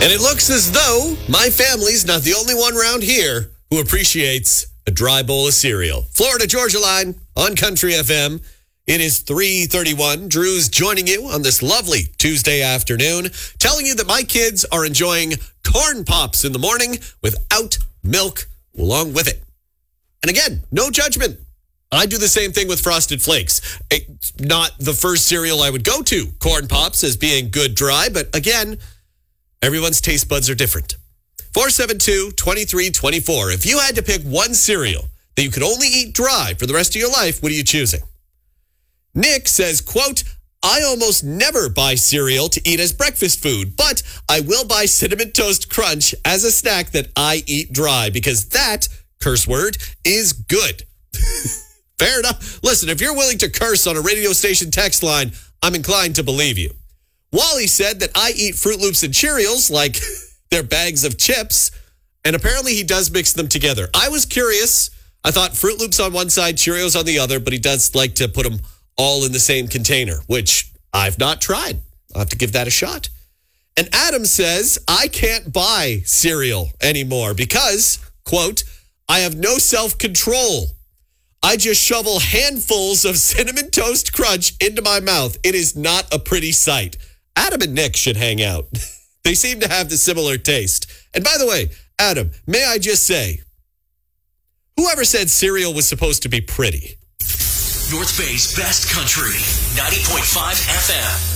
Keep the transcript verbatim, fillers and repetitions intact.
And it looks as though my family's not the only one around here who appreciates a dry bowl of cereal. Florida Georgia Line on Country F M. It is three thirty-one. Drew's joining you on this lovely Tuesday afternoon, telling you that my kids are enjoying Corn Pops in the morning without milk along with it. And again, no judgment. I do the same thing with Frosted Flakes. It's not the first cereal I would go to, Corn Pops, as being good dry, but again, everyone's taste buds are different. four seven two, two three two four. If you had to pick one cereal that you could only eat dry for the rest of your life, what are you choosing? Nick says, quote, I almost never buy cereal to eat as breakfast food, but I will buy Cinnamon Toast Crunch as a snack that I eat dry because that, curse word, is good. Fair enough. Listen, if you're willing to curse on a radio station text line, I'm inclined to believe you. Wally said that I eat Fruit Loops and Cheerios like they're bags of chips, and apparently he does mix them together. I was curious. I thought Fruit Loops on one side, Cheerios on the other, but he does like to put them all in the same container, which I've not tried. I'll have to give that a shot. And Adam says, I can't buy cereal anymore because, quote, I have no self-control. I just shovel handfuls of Cinnamon Toast Crunch into my mouth. It is not a pretty sight. Adam and Nick should hang out. They seem to have the similar taste. And by the way, Adam, may I just say, whoever said cereal was supposed to be pretty? North Bay's best country, ninety point five F M.